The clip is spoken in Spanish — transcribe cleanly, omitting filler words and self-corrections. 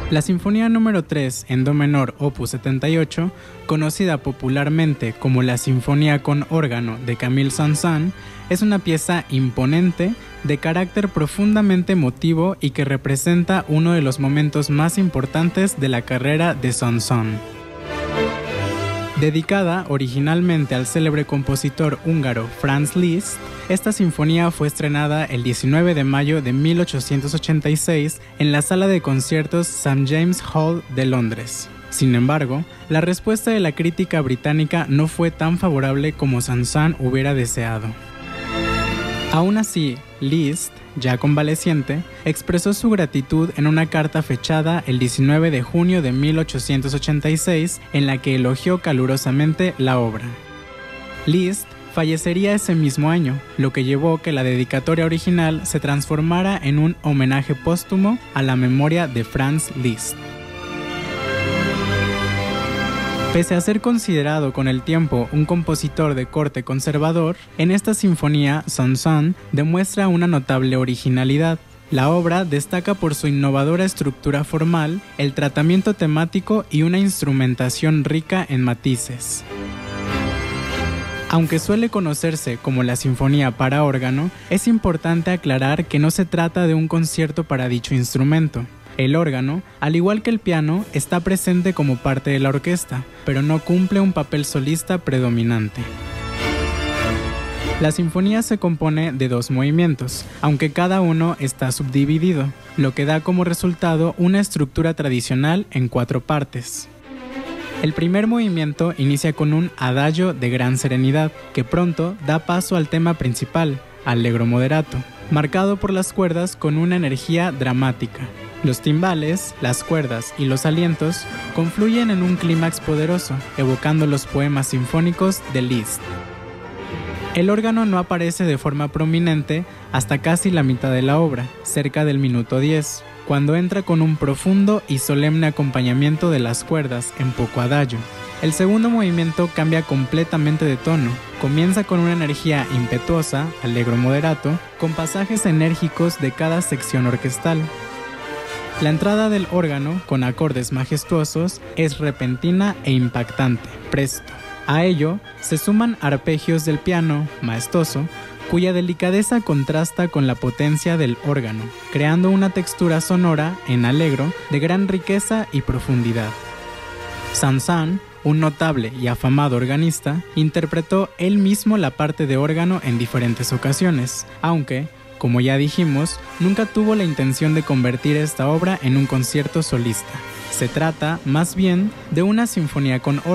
La Sinfonía número 3 en Do menor opus 78, conocida popularmente como la Sinfonía con órgano de Camille Saint-Saëns, es una pieza imponente, de carácter profundamente emotivo y que representa uno de los momentos más importantes de la carrera de Saint-Saëns. Dedicada originalmente al célebre compositor húngaro Franz Liszt, esta sinfonía fue estrenada el 19 de mayo de 1886 en la sala de conciertos St. James Hall de Londres. Sin embargo, la respuesta de la crítica británica no fue tan favorable como Saint-Saëns hubiera deseado. Aún así, Liszt, ya convaleciente, expresó su gratitud en una carta fechada el 19 de junio de 1886 en la que elogió calurosamente la obra. Liszt fallecería ese mismo año, lo que llevó que la dedicatoria original se transformara en un homenaje póstumo a la memoria de Franz Liszt. Pese a ser considerado con el tiempo un compositor de corte conservador, en esta sinfonía Saint-Saëns demuestra una notable originalidad. La obra destaca por su innovadora estructura formal, el tratamiento temático y una instrumentación rica en matices. Aunque suele conocerse como la sinfonía para órgano, es importante aclarar que no se trata de un concierto para dicho instrumento. El órgano, al igual que el piano, está presente como parte de la orquesta, pero no cumple un papel solista predominante. La sinfonía se compone de 2 movimientos, aunque cada uno está subdividido, lo que da como resultado una estructura tradicional en 4 partes. El primer movimiento inicia con un adagio de gran serenidad, que pronto da paso al tema principal, allegro moderato, marcado por las cuerdas con una energía dramática. Los timbales, las cuerdas y los alientos confluyen en un clímax poderoso, evocando los poemas sinfónicos de Liszt. El órgano no aparece de forma prominente hasta casi la mitad de la obra, cerca del minuto 10, cuando entra con un profundo y solemne acompañamiento de las cuerdas en poco adagio. El segundo movimiento cambia completamente de tono, comienza con una energía impetuosa, allegro moderato, con pasajes enérgicos de cada sección orquestal. La entrada del órgano, con acordes majestuosos, es repentina e impactante, presto. A ello se suman arpegios del piano, maestoso, cuya delicadeza contrasta con la potencia del órgano, creando una textura sonora, en allegro, de gran riqueza y profundidad. Saint-Saëns, un notable y afamado organista, interpretó él mismo la parte de órgano en diferentes ocasiones, aunque, como ya dijimos, nunca tuvo la intención de convertir esta obra en un concierto solista. Se trata, más bien, de una sinfonía con órgano